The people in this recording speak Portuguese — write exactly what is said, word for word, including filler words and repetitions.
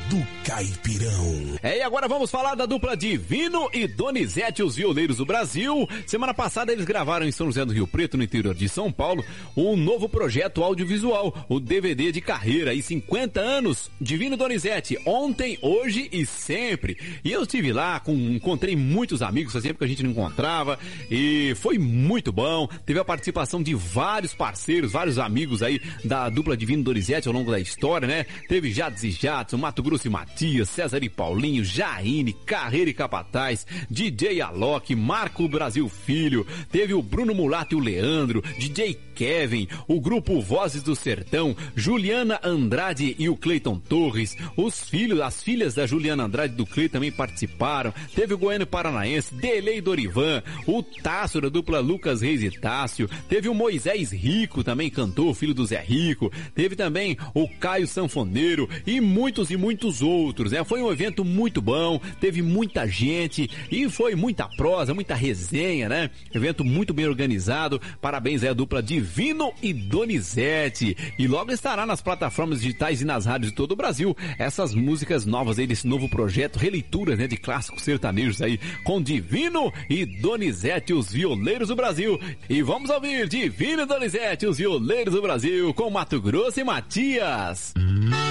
do Caipirão. É, e agora vamos falar da dupla Divino e Donizete, os violeiros do Brasil. Semana passada eles gravaram em São José do Rio Preto, no interior de São Paulo, um novo projeto audiovisual, o D V D de carreira e cinquenta anos, Divino e Donizete, ontem, hoje e sempre. E eu estive lá, com, encontrei muitos amigos, fazia tempo que a gente não encontrava, e foi muito bom. Teve a participação de vários parceiros, vários amigos aí da dupla Divino e Donizete ao longo da história, né? Teve Jades e Jadson, Mato Grosso e Matias, César e Paulinho, Jaine, Carreira e Capataz, D J Alok, Marco Brasil Filho, teve o Bruno Mulato e o Leandro, D J Kevin, o grupo Vozes do Sertão, Juliana Andrade e o Cleiton Torres, os filhos, as filhas da Juliana Andrade e do Cleiton também participaram, teve o Goiano Paranaense, Delei Dorivan, o Tássio da dupla Lucas Reis e Tássio, teve o Moisés Rico, também cantor, filho do Zé Rico, teve também o Caio Sanfoneiro e muitos e muitos outros, né? Foi um evento muito bom, teve muita gente e foi muita prosa, muita resenha, né? Evento muito bem organizado, parabéns aí à dupla Divino e Donizete. E logo estará nas plataformas digitais e nas rádios de todo o Brasil essas músicas novas aí desse novo projeto, releituras, né, de clássicos sertanejos aí, com Divino e Donizete, os violeiros do Brasil. E vamos ouvir Divino e Donizete, os violeiros do Brasil, com Mato Grosso e Matias. Hum.